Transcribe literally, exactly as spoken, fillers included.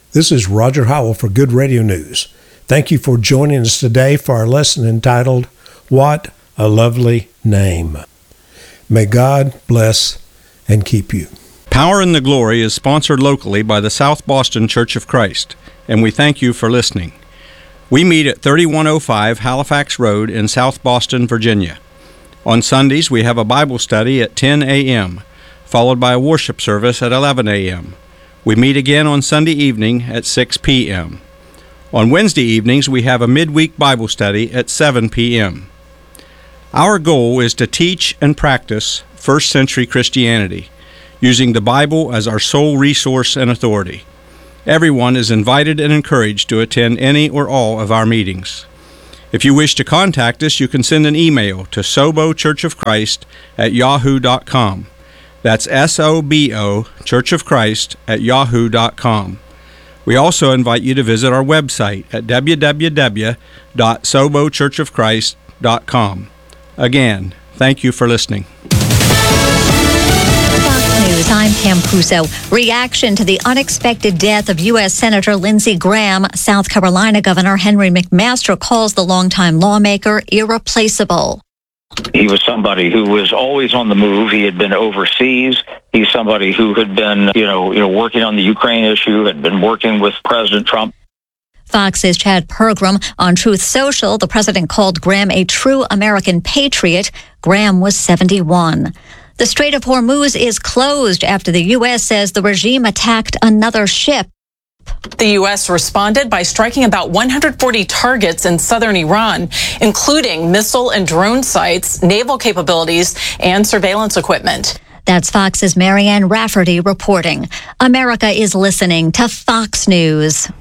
This is Roger Howell for Good Radio News. Thank you for joining us today for our lesson entitled, What a Lovely Name. May God bless and keep you. Power in the Glory is sponsored locally by the South Boston Church of Christ, and we thank you for listening. We meet at thirty-one oh five Halifax Road in South Boston, Virginia. On Sundays, we have a Bible study at ten a.m., followed by a worship service at eleven a.m. We meet again on Sunday evening at six p.m. On Wednesday evenings, we have a midweek Bible study at seven p.m. Our goal is to teach and practice first century Christianity, using the Bible as our sole resource and authority. Everyone is invited and encouraged to attend any or all of our meetings. If you wish to contact us, you can send an email to sobo church of christ at yahoo dot com. That's S O B O, Church of Christ, at yahoo dot com. We also invite you to visit our website at w w w dot sobo church of christ dot com. Again, thank you for listening. News, I'm Pam Puso. Reaction to the unexpected death of U S Senator Lindsey Graham. South Carolina Governor Henry McMaster calls the longtime lawmaker irreplaceable. He was somebody who was always on the move. He had been overseas. He's somebody who had been, you know, you know, working on the Ukraine issue, had been working with President Trump. Fox's Chad Pergram on Truth Social. The president called Graham a true American patriot. Graham was seventy-one. The Strait of Hormuz is closed after the U S says the regime attacked another ship. The U S responded by striking about one hundred forty targets in southern Iran, including missile and drone sites, naval capabilities, and surveillance equipment. That's Fox's Marianne Rafferty reporting. America is listening to Fox News.